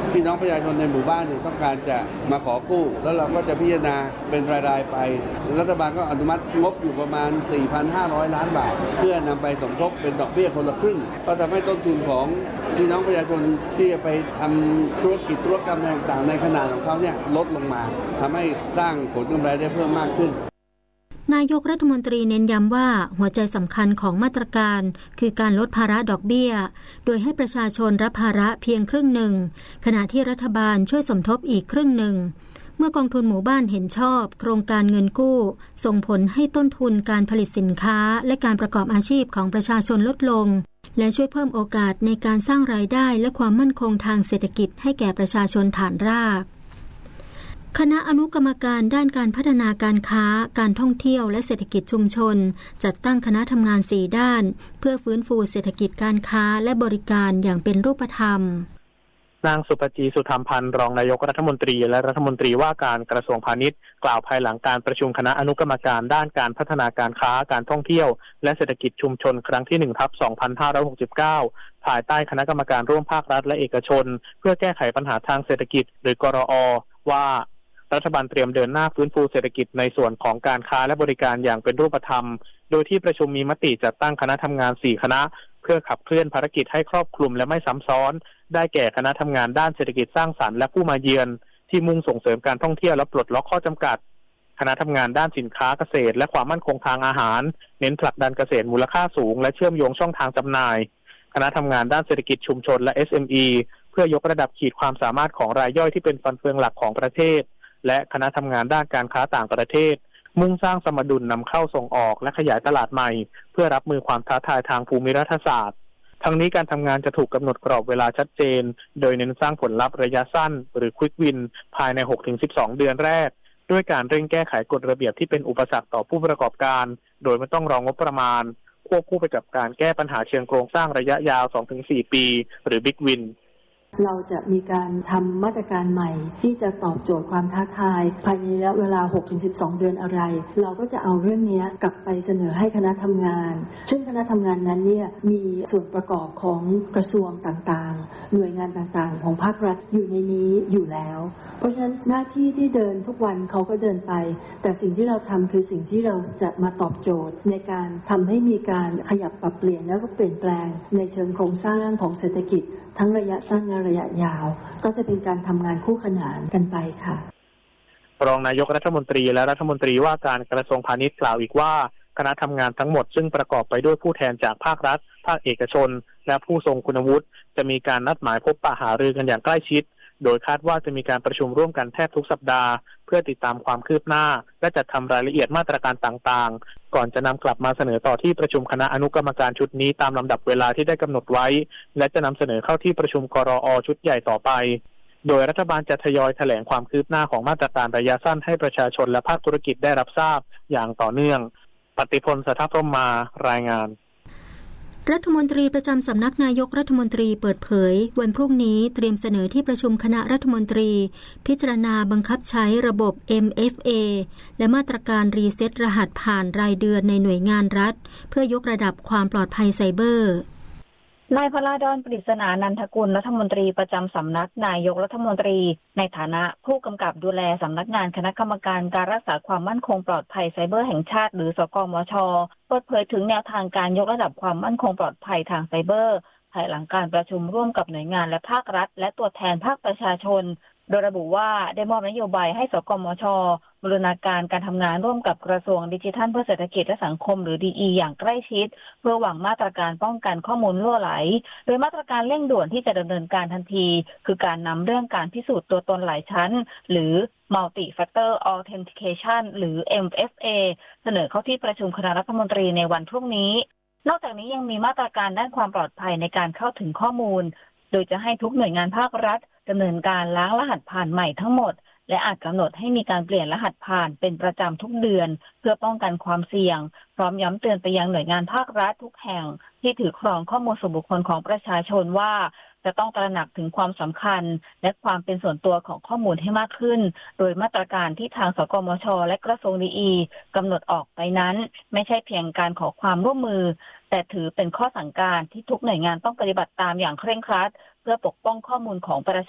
พี่น้องประชาชนในหมู่บ้านเนี่ยต้องการจะมาขอกู้แล้วเราก็จะพิจารณาเป็นรายๆไปรัฐบาลก็อนุมัติงบอยู่ประมาณ 4,500 ล้านบาทเพื่อนำไปสมทบเป็นดอกเบี้ยคนละครึ่งก็ทำให้ต้นทุนของพี่น้องประชาชนที่จะไปทำธุรกิจธุรกรรมต่างๆในขนาดของเขาเนี่ยลดลงมาทำให้สร้างผลกำไรได้เพิ่มมากขึ้นนายกรัฐมนตรีเน้นย้ำว่าหัวใจสำคัญของมาตรการคือการลดภาระดอกเบี้ยโดยให้ประชาชนรับภาระเพียงครึ่งหนึ่งขณะที่รัฐบาลช่วยสมทบอีกครึ่งหนึ่งเมื่อกองทุนหมู่บ้านเห็นชอบโครงการเงินกู้ส่งผลให้ต้นทุนการผลิตสินค้าและการประกอบอาชีพของประชาชนลดลงและช่วยเพิ่มโอกาสในการสร้างรายได้และความมั่นคงทางเศรษฐกิจให้แก่ประชาชนฐานรากคณะอนุกรรมการด้านการพัฒนาการค้าการท่องเที่ยวและเศรษฐกิจชุมชนจัดตั้งคณะทำงาน4ด้านเพื่อฟื้นฟูเศรษฐกิจการค้าและบริการอย่างเป็นรูปธรรมนางสุภจีสุธรรมพันธ์รองนายกรัฐมนตรีและรัฐมนตรีว่าการกระทรวงพาณิชย์กล่าวภายหลังการประชุมคณะอนุกรรมการด้านการพัฒนาการค้าการท่องเที่ยวและเศรษฐกิจชุมชนครั้งที่ 1/2569 ภายใต้คณะกรรมการร่วมภาครัฐและเอกชนเพื่อแก้ไขปัญหาทางเศรษฐกิจหรือกรอ.ว่ารัฐบาลเตรียมเดินหน้าฟื้นฟูเศรษฐกิจในส่วนของการค้าและบริการอย่างเป็นรูปธรรมโดยที่ประชุมมีมติจัดตั้งคณะทำงาน4คณะเพื่อขับเคลื่อนภารกิจให้ครอบคลุมและไม่ซ้ำซ้อนได้แก่คณะทำงานด้านเศรษฐกิจสร้างสรรค์และผู้มาเยือนที่มุ่งส่งเสริมการท่องเที่ยวและปลดล็อกข้อจำกัดคณะทำงานด้านสินค้าเกษตรและความมั่นคงทางอาหารเน้นผลักดันเกษตรมูลค่าสูงและเชื่อมโยงช่องทางจำหน่ายคณะทำงานด้านเศรษฐกิจชุมชนและ SME เพื่อยกระดับขีดความสามารถของรายย่อยที่เป็นฟันเฟืองหลักของประเทศและคณะทำงานด้านการค้าต่างประเทศมุ่งสร้างสมดุลนำเข้าส่งออกและขยายตลาดใหม่เพื่อรับมือความท้าทายทางภูมิรัฐศาสตร์ทั้งนี้การทำงานจะถูกกำหนดกรอบเวลาชัดเจนโดยเน้นสร้างผลลัพธ์ระยะสั้นหรือ Quick Win ภายใน 6-12 เดือนแรกด้วยการเร่งแก้ไขกฎระเบียบที่เป็นอุปสรรคต่อผู้ประกอบการโดยไม่ต้องรองงบประมาณควบคู่ไปกับการแก้ปัญหาเชิงโครงสร้างระยะยาว 2-4 ปีหรือ Big Win เราจะมีการทำมาตรการใหม่ที่จะตอบโจทย์ความท้าทายภายในระยะเวลา 6-12 เดือนอะไรเราก็จะเอาเรื่องนี้กลับไปเสนอให้คณะทำงานซึ่งคณะทำงานนั้นเนี่ยมีส่วนประกอบของกระทรวงต่างๆหน่วยงานต่างๆของภาครัฐอยู่ในนี้อยู่แล้วเพราะฉะนั้นหน้าที่ที่เดินทุกวันเขาก็เดินไปแต่สิ่งที่เราทำคือสิ่งที่เราจะมาตอบโจทย์ในการทำให้มีการขยับปรับเปลี่ยนแล้วก็เปลี่ยนแปลงในเชิงโครงสร้างของเศรษฐกิจทั้งระยะสั้นและระยะยาวก็จะเป็นการทำงานคู่ขนานกันไปค่ะรองนายกรัฐมนตรีและรัฐมนตรีว่าการกระทรวงพาณิชย์กล่าวอีกว่าคณะทำงานทั้งหมดซึ่งประกอบไปด้วยผู้แทนจากภาครัฐภาคเอกชนและผู้ทรงคุณวุฒิจะมีการนัดหมายพบปะหารือกันอย่างใกล้ชิดโดยคาดว่าจะมีการประชุมร่วมกันแทบทุกสัปดาห์เพื่อติดตามความคืบหน้าและจัดทำรายละเอียดมาตรการต่างๆก่อนจะนำกลับมาเสนอต่อที่ประชุมคณะอนุกรรมการชุดนี้ตามลำดับเวลาที่ได้กำหนดไว้และจะนำเสนอเข้าที่ประชุมกรอ.ชุดใหญ่ต่อไปโดยรัฐบาลจะทยอยแถลงความคืบหน้าของมาตรการระยะสั้นให้ประชาชนและภาคธุรกิจได้รับทราบอย่างต่อเนื่องปฏิพล สัทธพรหมารายงานรัฐมนตรีประจำสำนักนายกรัฐมนตรีเปิดเผยวันพรุ่งนี้เตรียมเสนอที่ประชุมคณะรัฐมนตรีพิจารณาบังคับใช้ระบบ MFA และมาตรการรีเซ็ตรหัสผ่านรายเดือนในหน่วยงานรัฐเพื่อยกระดับความปลอดภัยไซเบอร์นายพลาดอน ปริศนานันทกุลรัฐมนตรีประจำสำนักนายกรัฐมนตรีในฐานะผู้กำกับดูแลสำนักงานคณะกรรมการการรักษาความมั่นคงปลอดภัยไซเบอร์แห่งชาติหรือสกมช.เปิดเผยถึงแนวทางการยกระดับความมั่นคงปลอดภัยทางไซเบอร์ภายหลังการประชุมร่วมกับหน่วยงานและภาครัฐและตัวแทนภาคประชาชนโดยระบุว่าได้มอบนโยบายให้สกมช.บูรณาการการทำงานร่วมกับกระทรวงดิจิทัลเพื่อเศรษฐกิจและสังคมหรือ DE อย่างใกล้ชิดเพื่อวางมาตรการป้องกันข้อมูลรั่วไหลโดยมาตรการเร่งด่วนที่จะดำเนินการทันทีคือการนำเรื่องการพิสูจน์ตัวตนหลายชั้นหรือ Multi Factor Authentication หรือ MFA เสนอเข้าที่ประชุมคณะรัฐมนตรีในวันพรุ่งนี้นอกจากนี้ยังมีมาตรการด้านความปลอดภัยในการเข้าถึงข้อมูลโดยจะให้ทุกหน่วยงานภาครัฐดำเนินการล้างรหัสผ่านใหม่ทั้งหมดและอาจกำหนดให้มีการเปลี่ยนรหัสผ่านเป็นประจำทุกเดือนเพื่อป้องกันความเสี่ยงพร้อมย้ำเตือนไปยังหน่วยงานภาครัฐทุกแห่งที่ถือครองข้อมูลส่วนบุคคลของประชาชนว่าจะต้องตระหนักถึงความสำคัญและความเป็นส่วนตัวของข้อมูลให้มากขึ้นโดยมาตรการที่ทางสกมช.และกระทรวงดีกำหนดออกไปนั้นไม่ใช่เพียงการขอความร่วมมือแต่ถือเป็นข้อสั่งการที่ทุกหน่วยงานต้องปฏิบัติตามอย่างเคร่งครัดเพื่อปกป้องข้อมูลของประ